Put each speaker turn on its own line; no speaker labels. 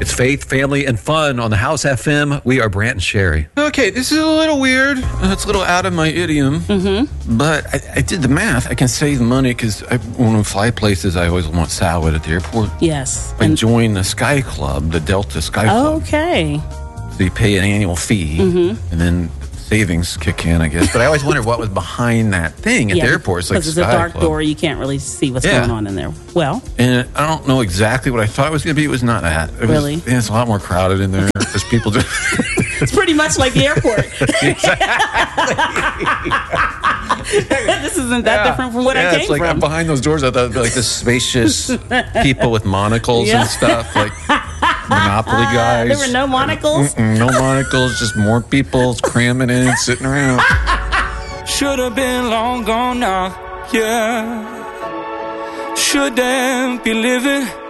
It's faith, family, and fun on the House FM. We are Brant and Sherry. Okay, this is a little weird. It's a little out of my idiom. But I did the math. I can save money because when I fly places, I always want salad at the airport.
Yes.
I join the Sky Club, the Delta Sky Club.
Okay.
So you pay an annual fee, and then savings kick in, I guess. But I always wondered what was behind that thing at the airport. It's like
because it's a
Sky
dark
Club.
door. You can't really see what's going on in there. Well.
And I don't know exactly what I thought it was going to be. It was not that.
Really?
It's a lot more crowded in there. There's people just...
It's pretty much like the airport. This isn't that different from what I came
it's like
from.
behind those doors, I thought it'd be like this spacious people with monocles and stuff, like Monopoly guys.
There were no monocles?
No monocles, just more people cramming in, sitting around.
Should have been long gone now, yeah. Shouldn't be living